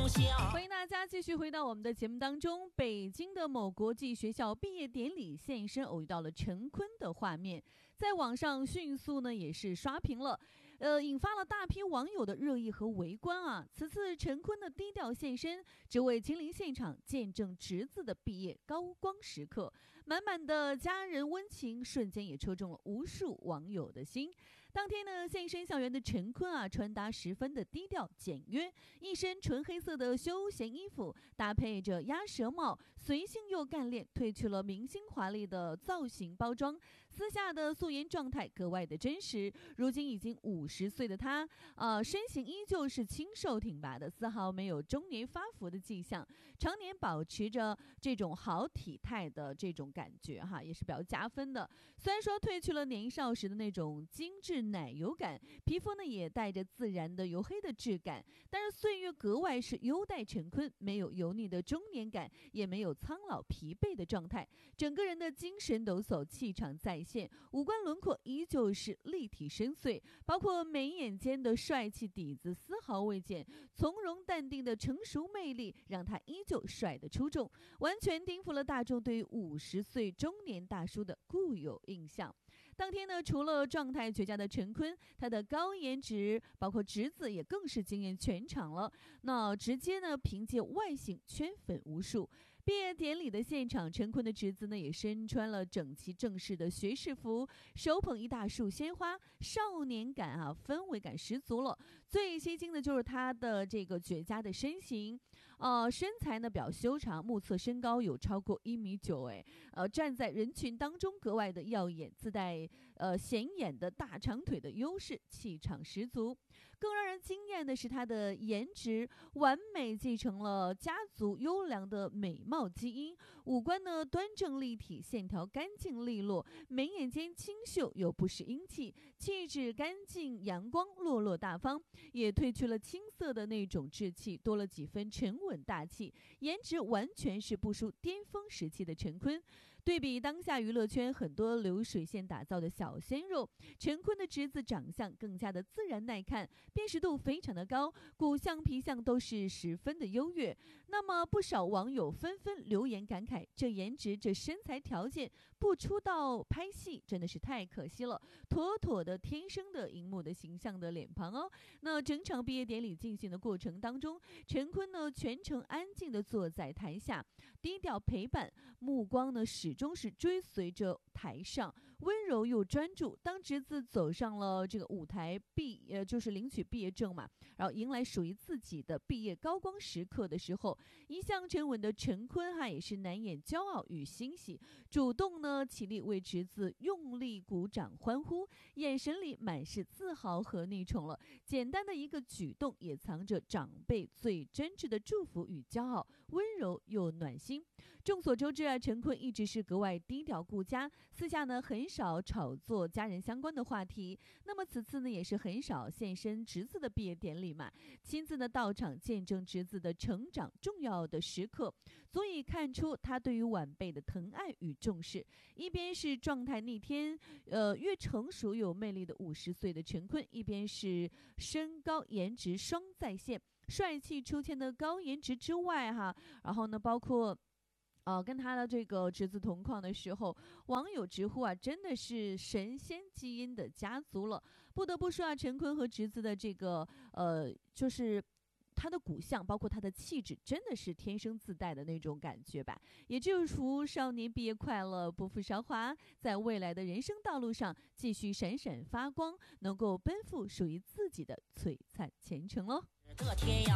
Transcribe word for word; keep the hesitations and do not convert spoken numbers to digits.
欢迎大家继续回到我们的节目当中。北京的某国际学校毕业典礼现身偶遇到了陈坤的画面，在网上迅速呢也是刷屏了，呃，引发了大批网友的热议和围观啊。此次陈坤的低调现身，只为亲临现场见证侄子的毕业高光时刻，满满的家人温情瞬间也戳中了无数网友的心。当天呢，现身校园的陈坤啊，穿搭十分的低调简约，一身纯黑色的休闲衣服，搭配着鸭舌帽，随性又干练，褪去了明星华丽的造型包装，私下的素颜状态格外的真实。如今已经五十岁的他，呃，身形依旧是清瘦挺拔的，丝毫没有中年发福的迹象，常年保持着这种好体态的这种感觉哈，也是比较加分的。虽然说褪去了年少时的那种精致奶油感，皮肤呢也带着自然的黝黑的质感，但是岁月格外是优待陈坤，没有油腻的中年感，也没有苍老疲惫的状态，整个人的精神抖擞，气场再现，五官轮廓依旧是立体深邃，包括眉眼间的帅气底子丝毫未减，从容淡定的成熟魅力让他依旧帅得出众，完全颠覆了大众对于五十岁中年大叔的固有印象。当天呢，除了状态绝佳的陈坤，他的高颜值包括侄子也更是惊艳全场了，那直接呢凭借外形圈粉无数。毕业典礼的现场，陈坤的侄子呢也身穿了整齐正式的学士服，手捧一大束鲜花，少年感啊，氛围感十足了。最吸睛的就是他的这个绝佳的身形，呃，身材呢比较修长，目测身高有超过一米九，哎，呃，站在人群当中格外的耀眼，自带呃显眼的大长腿的优势，气场十足。更让人惊艳的是他的颜值，完美继承了家族优良的美貌基因，五官呢端正立体，线条干净利落，眉眼间清秀又不失英气，气质干净阳光，落落大方，也褪去了青涩的那种稚气，多了几分沉稳大气，颜值完全是不输巅峰时期的陈坤。对比当下娱乐圈很多流水线打造的小鲜肉，陈坤的侄子长相更加的自然耐看，辨识度非常的高，骨相皮相都是十分的优越。那么不少网友纷纷留言感慨，这颜值这身材条件不出道拍戏真的是太可惜了，妥妥的天生的荧幕的形象的脸庞哦。那整场毕业典礼进行的过程当中，陈坤呢全程安静的坐在台下，低调陪伴，目光呢始终是追随着台上，温柔又专注。当侄子走上了这个舞台毕呃就是领取毕业证嘛，然后迎来属于自己的毕业高光时刻的时候，一向沉稳的陈坤哈也是难掩骄傲与欣喜，主动呢起立为侄子用力鼓掌欢呼，眼神里满是自豪和溺宠了。简单的一个举动也藏着长辈最真挚的祝福与骄傲，温柔又暖心。众所周知啊，陈坤一直是格外低调顾家，私下呢很少炒作家人相关的话题。那么此次呢也是很少现身侄子的毕业典礼嘛，亲自呢到场见证侄子的成长重要的时刻，足以看出他对于晚辈的疼爱与重视。一边是状态逆天，呃越成熟有魅力的五十岁的陈坤，一边是身高颜值双在线，帅气出圈的高颜值之外哈，然后呢包括呃，跟他的这个侄子同框的时候，网友直呼啊，真的是神仙基因的家族了。不得不说啊，陈坤和侄子的这个呃，就是他的骨相，包括他的气质，真的是天生自带的那种感觉吧。也祝福少年毕业快乐，不负韶华，在未来的人生道路上继续闪闪发光，能够奔赴属于自己的璀璨前程喽。 这天涯